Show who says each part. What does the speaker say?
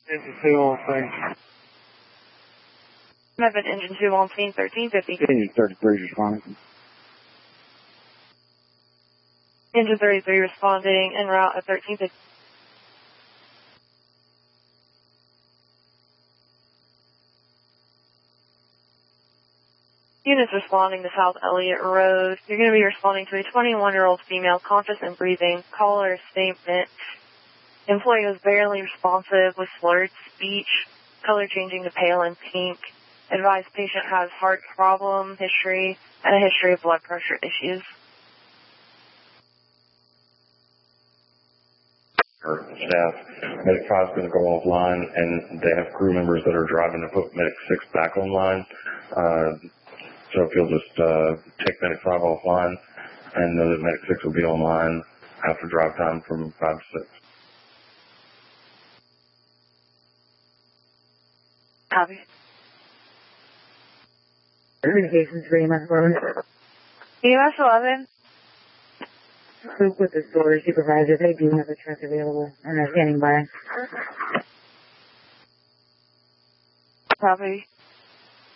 Speaker 1: Engine 2 on scene.
Speaker 2: Method engine 2 on scene, 1350.
Speaker 1: Engine 33 is responding.
Speaker 2: Engine 33 responding en route at 1350. Units responding to South Elliott Road. You're going to be responding to a 21-year-old female conscious and breathing. Caller statement. Employee was barely responsive with slurred speech. Color changing to pale and pink. Advised patient has heart problem history and a history of blood pressure issues.
Speaker 3: Staff, Medic 5 is going to go offline, and they have crew members that are driving to put Medic 6 back online. So if you'll just take Medic 5 offline and know that Medic 6 will be online after drive time from 5 to 6.
Speaker 2: Copy.
Speaker 4: Communications for EMS 11.
Speaker 2: EMS 11.
Speaker 4: Spoke with the storage supervisor. They do have a truck available, and they're standing by.
Speaker 2: Copy.